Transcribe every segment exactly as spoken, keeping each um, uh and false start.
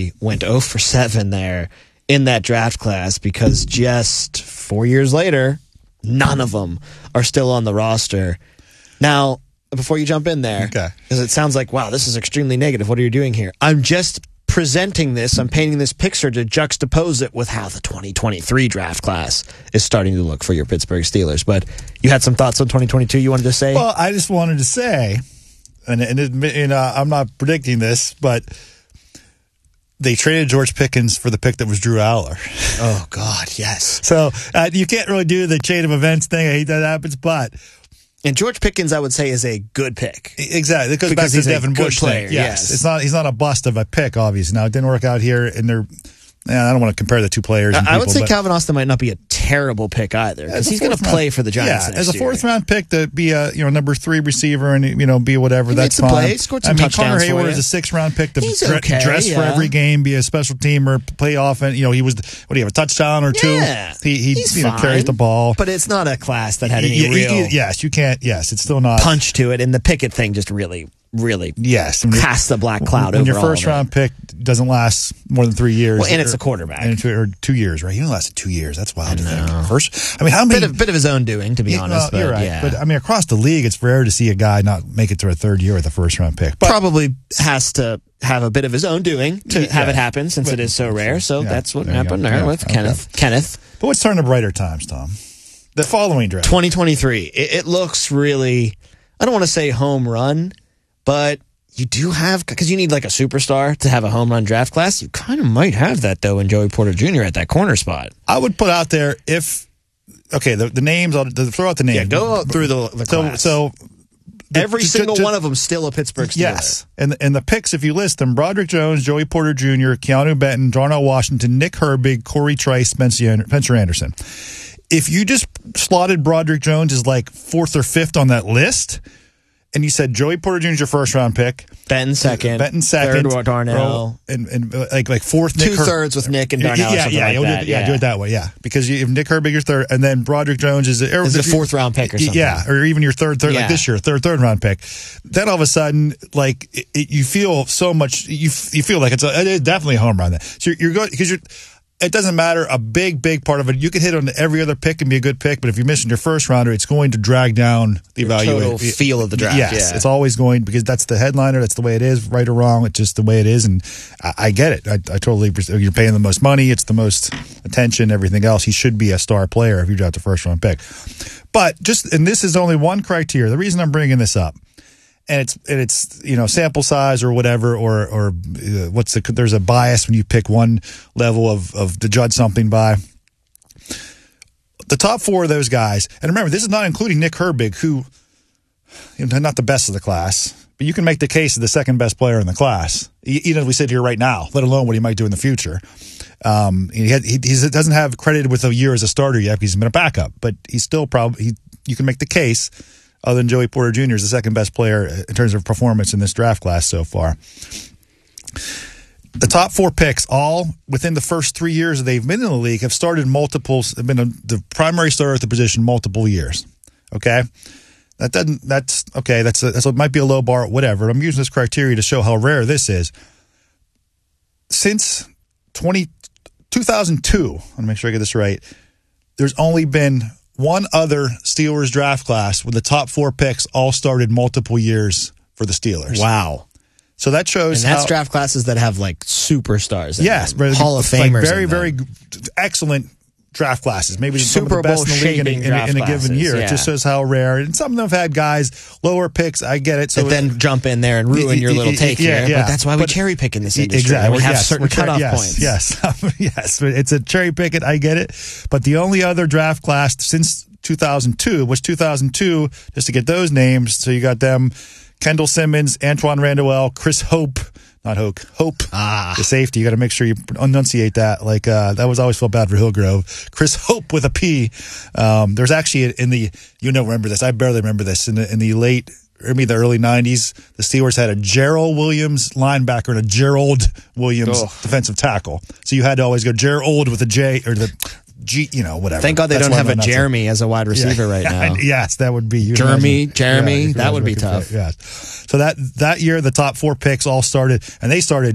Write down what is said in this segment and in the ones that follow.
really went oh for seven there in that draft class because just four years later, none of them are still on the roster. Now, before you jump in there, because okay. it sounds like, wow, this is extremely negative. What are you doing here? I'm just presenting this, I'm painting this picture to juxtapose it with how the twenty twenty-three draft class is starting to look for your Pittsburgh Steelers. But you had some thoughts on twenty twenty-two you wanted to say? Well, I just wanted to say, and, and, and uh, I'm not predicting this, but they traded George Pickens for the pick that was Drew Aller. Oh, God, yes. So uh, you can't really do the chain of events thing. I hate that happens, but... And George Pickens, I would say, is a good pick. Exactly. It goes because back to he's the a Devin good Bush player, thing. Yes. yes. It's not, he's not a bust of a pick, obviously. Now, it didn't work out here, and they're... Yeah, I don't want to compare the two players. And I people, would say but Calvin Austin might not be a terrible pick either because he's going to play for the Giants. Yeah, next as a fourth year. round pick to be a you know number three receiver and you know be whatever. He that's made some fine. plays, scored some I mean, touchdowns Connor for Hayward you. is a sixth round pick to He's dre- okay, dress yeah. for every game, be a special teamer, play offense. You know, he was what do you have a touchdown or two? Yeah, he he he's you know, fine, carries the ball, but it's not a class that had any Y- y- real y- yes, you can't. Yes, it's still not punch to it, and the Pickett thing just really, really yes cast the black cloud when over your first all of round it. pick doesn't last more than three years. Well, and or, it's a quarterback, and two, or two years, right? He only lasted two years. That's wild to think. First, I mean, how many? Bit of, bit of his own doing, to be Yeah, honest. well, you're but, right. yeah. But I mean, across the league, it's rare to see a guy not make it to a third year with a first round pick. But Probably has to have a bit of his own doing to Yeah. have it happen since But- it is so rare. So Yeah, that's what there you happened go. there Yeah, with okay. Kenneth. Kenneth. but let's turn to brighter times, Tom. The following draft. twenty twenty-three. It, it looks really, I don't want to say home run, but you do have, because you need like a superstar to have a home run draft class. You kind of might have that, though, in Joey Porter Junior at that corner spot. I would put out there if, okay, the, the names, I'll throw out the names. Yeah, go through the, the So, class. so the- Every ju- single ju- one of them still a Pittsburgh Steeler. Yes. And, and the picks, if you list them, Broderick Jones, Joey Porter Junior, Keanu Benton, Darnell Washington, Nick Herbig, Corey Trice, Spencer Spencer Anderson. If you just slotted Broderick Jones as like fourth or fifth on that list, and you said Joey Porter Junior is your first round pick, Benton second. Benton second, Third Darnell. and, and uh, like like fourth Nick Two Her- thirds with Nick and Darnell. Yeah, or something yeah, like you'll do that. it, yeah, do it that way, yeah. Because you, if Nick Herbig your third, and then Broderick Jones is a, Is a fourth round pick or something. yeah, or even your third, third Yeah. like this year, third, third round pick. Then all of a sudden, like it, it, you feel so much, you you feel like it's a, it is definitely a home run. Then. So you're, you're going because you're. It doesn't matter. A big, big part of it. You can hit on every other pick and be a good pick, but if you're missing your first rounder, it's going to drag down the evaluation. Total feel of the draft. Yes, yeah. it's always going because that's the headliner. That's the way it is, right or wrong. It's just the way it is, and I, I get it. I, I totally. You're paying the most money. It's the most attention. Everything else. He should be a star player if you draft the first round pick. But just and this is only one criteria. The reason I'm bringing this up. And it's and it's you know sample size or whatever or or uh, what's the there's a bias when you pick one level of of to judge something by. The top four of those guys, and remember this is not including Nick Herbig, who you know, not the best of the class, but you can make the case as the second best player in the class, even as we sit here right now. Let alone what he might do in the future. Um, he, had, he he doesn't have credited with a year as a starter yet because he's been a backup, but he's still probably he, you can make the case. Other than Joey Porter Junior is the second best player in terms of performance in this draft class so far. The top four picks, all within the first three years they've been in the league, have started multiples, have been a, the primary starter at the position multiple years. Okay, that doesn't. That's okay. That's a, that's what might be a low bar, whatever. I'm using this criteria to show how rare this is. Since twenty, two thousand two, I want to make sure I get this right. There's only been one other Steelers draft class where the top four picks all started multiple years for the Steelers. Wow. So that shows And that's how, draft classes that have like superstars in yes, them. Hall of like Famers. very, in very them. excellent draft classes. Maybe some of Super the best Bowl in the league in, a- shaping in, a- in a draft given year. classes, It just yeah. shows how rare. And some of them have had guys lower picks. I get it. So That then jump in there and ruin your little take yeah, here. yeah. But that's why we But- cherry pick in this industry. Exactly. We have yes, certain we're cher- cutoff yes, points. Yes, yes. It's a cherry pick it. I get it. But the only other draft class since two thousand two was two thousand two, just to get those names. So you got them, Kendall Simmons, Antoine Randall, Chris Hope. Not Hoke. Hope. Ah. The safety. You got to make sure you enunciate that. Like, uh, that was always felt bad for Hillgrove. Chris Hope with a P. Um, there's actually in the, you know, remember this. I barely remember this. In the, in the late, maybe the early nineties, the Steelers had a Gerald Williams linebacker and a Gerald Williams Oh. defensive tackle. So you had to always go Gerald with a J or the G, you know, whatever. Thank God they That's don't why have I'm a not so- Jeremy as a wide receiver Yeah. right now. Yes, that would be. you can Jeremy, imagine. Jeremy, Yeah, you can that would imagine be what could tough. fit, Yeah. So that that year, the top four picks all started, and they started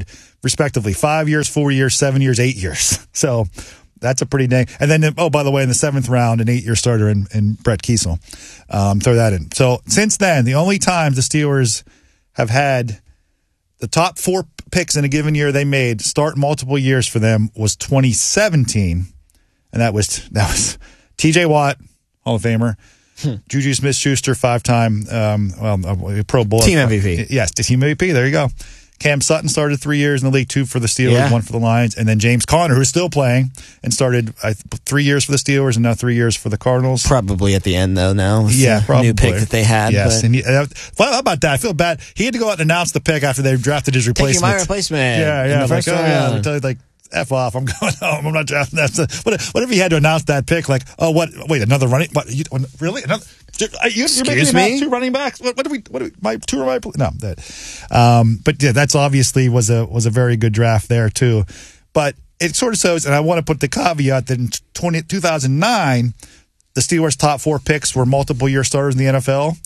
respectively. Five years, four years, seven years, eight years. So that's a pretty dang. And then, oh, by the way, in the seventh round, an eight-year starter in, in Brett Kiesel. Um, throw that in. So since then, the only time the Steelers have had the top four picks in a given year they made start multiple years for them was twenty seventeen, and that was that was T J Watt, Hall of Famer, hmm. Juju Smith-Schuster, five-time um, well, Pro Bowl. Team M V P. Yes, team M V P. There you go. Cam Sutton started three years in the league, two for the Steelers, yeah. one for the Lions, and then James Conner, who's still playing, and started uh, three years for the Steelers and now three years for the Cardinals. Probably at the end, though, now. Yeah, the probably. New pick that they had. Yes. But. And he, uh, how about that? I feel bad. He had to go out and announce the pick after they drafted his replacement. Taking my replacement. Yeah, yeah. Like, oh, yeah. Tell you, like, F off. I'm going home. I'm not drafting that. So, what, what if he had to announce that pick? Like, oh, what? Wait, another running? What? You, really? Another? You, you're making me two running backs. What, what do we? What do we? My two are my no. That, um, but yeah, that's obviously was a was a very good draft there too. But it sort of shows, and I want to put the caveat that in twenty, two thousand nine, the Steelers' top four picks were multiple year starters in the N F L.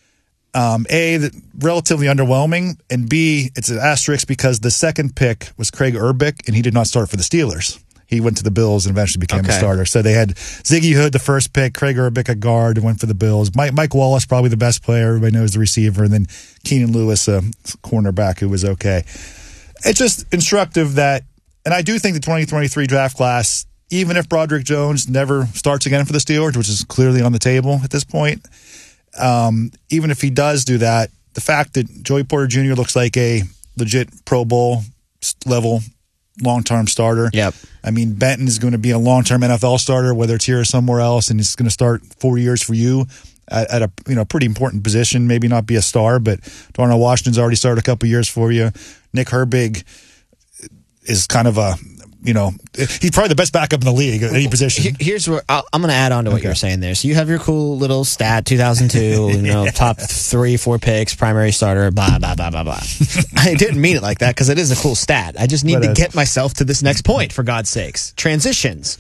Um, A, the, relatively underwhelming, and B, it's an asterisk because the second pick was Craig Urbick, and he did not start for the Steelers. He went to the Bills and eventually became okay. a starter. So they had Ziggy Hood, the first pick, Craig Urbick, a guard, and went for the Bills. Mike, Mike Wallace, probably the best player. Everybody knows the receiver. And then Keenan Lewis, a cornerback who was okay. It's just instructive that, and I do think the twenty twenty-three draft class, even if Broderick Jones never starts again for the Steelers, which is clearly on the table at this point, um, even if he does do that, the fact that Joey Porter Junior looks like a legit Pro Bowl level long-term starter. Yep. I mean, Benton is going to be a long-term N F L starter, whether it's here or somewhere else, and he's going to start four years for you at, at a you know pretty important position. Maybe not be a star, but Darnell Washington's already started a couple years for you. Nick Herbig is kind of a you know he's probably the best backup in the league at any position. Here's where I'll, I'm going to add on to what okay. you're saying there. So you have your cool little stat, two thousand two, you know, yeah. top three, four picks, primary starter, blah blah blah blah blah. I didn't mean it like that because it is a cool stat. I just need but to get myself to this next point, for God's sakes. Transitions.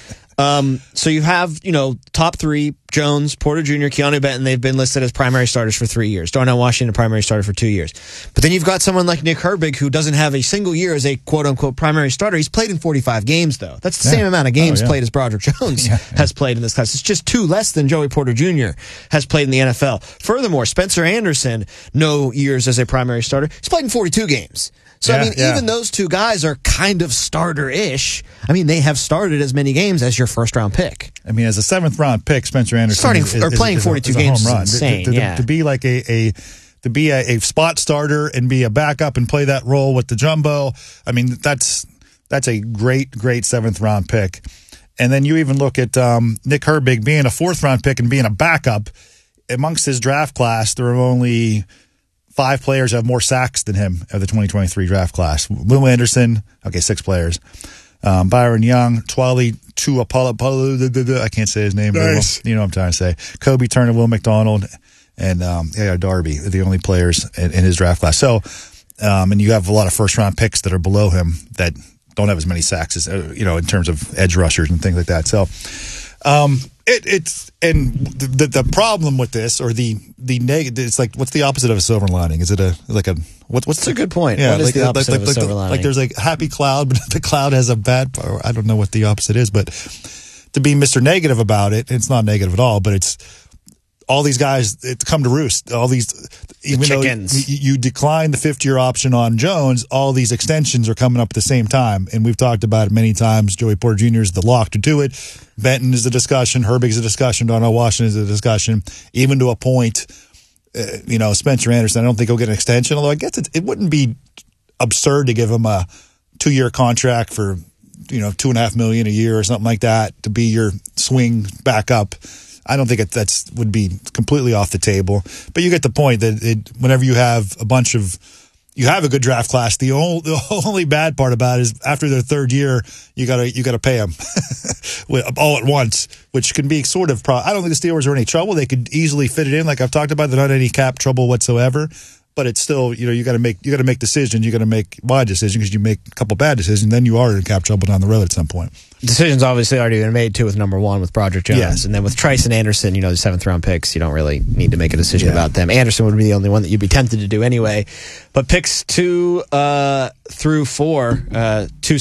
Um, so you have, you know, top three, Jones, Porter Junior, Keanu Benton, they've been listed as primary starters for three years. Darnell Washington, primary starter for two years. But then you've got someone like Nick Herbig who doesn't have a single year as a quote-unquote primary starter. He's played in forty-five games, though. That's the yeah. same amount of games oh, yeah. played as Broderick Jones yeah, yeah. has played in this class. It's just two less than Joey Porter Junior has played in the N F L. Furthermore, Spencer Anderson, no years as a primary starter. He's played in forty-two games. So, yeah, I mean, yeah. even those two guys are kind of starter-ish. I mean, they have started as many games as your first-round pick. I mean, as a seventh-round pick, Spencer Anderson starting is, is, or playing is, forty-two is a, games is a home run. is insane. To, to, yeah. to be like a, a to be a, a spot starter and be a backup and play that role with the jumbo. I mean, that's that's a great, great seventh-round pick. And then you even look at um, Nick Herbig being a fourth-round pick and being a backup. Amongst his draft class, there are only five players have more sacks than him of the twenty twenty-three draft class. Will Anderson, okay, six players. Um, Byron Young, Twali Tuapolo, I can't say his name. Nice. Well. You know what I'm trying to say. Kobe Turner, Will McDonald, and um, yeah, Darby are the only players in, in his draft class. So, um, and you have a lot of first-round picks that are below him that don't have as many sacks as, uh, you know, in terms of edge rushers and things like that. So, um, it, it's, and the, the problem with this, or the, the negative, it's like, what's the opposite of a silver lining? Is it a, like a, what, what's That's the, a good point. Yeah, what is like, the opposite like, of a like, silver like, lining? Like there's like a happy cloud, but the cloud has a bad, or I don't know what the opposite is, but to be Mister Negative about it, it's not negative at all, but it's, all these guys, it's come to roost. All these, even though you, you decline the fifth-year option on Jones, all these extensions are coming up at the same time. And we've talked about it many times. Joey Porter Junior is the lock to do it. Benton is a discussion. Herbig is a discussion. Darnell Washington is a discussion. Even to a point, uh, you know, Spencer Anderson, I don't think he'll get an extension. Although I guess it, it wouldn't be absurd to give him a two-year contract for, you know, two and a half million a year or something like that to be your swing backup. I don't think it that's would be completely off the table, but you get the point that it, whenever you have a bunch of, you have a good draft class. The only, the only bad part about it is after their third year, you gotta you gotta pay them all at once, which can be sort of. Pro- I don't think the Steelers are in any trouble. They could easily fit it in, like I've talked about. They're not in any cap trouble whatsoever. but it's still, you know, you got to make you got to make decisions. You got to make wide decisions because you make a couple bad decisions, then you are in cap trouble down the road at some point. Decisions obviously already been made too with number one with Broderick Jones, Yes. and then with Trice and Anderson, you know, the seventh round picks. You don't really need to make a decision Yeah. about them. Anderson would be the only one that you'd be tempted to do anyway. But picks two uh, through four, uh, two